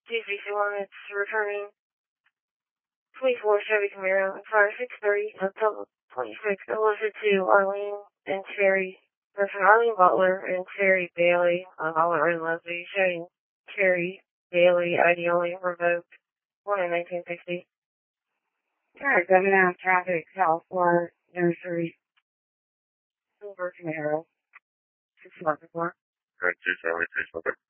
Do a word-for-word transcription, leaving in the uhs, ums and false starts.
T three two one, it's returning twenty-four Chevy Camaro, fire six thirty, until twenty-six, illicit to Arlene and Terry, person Arlene Butler and Terry Bailey, on Holler and Leslie, showing Terry Bailey, I D only, revoked, born in nineteen sixty. Alright, seven and a half traffic, South four, nursery, silver Camaro, six months before. Alright, two seventy-three,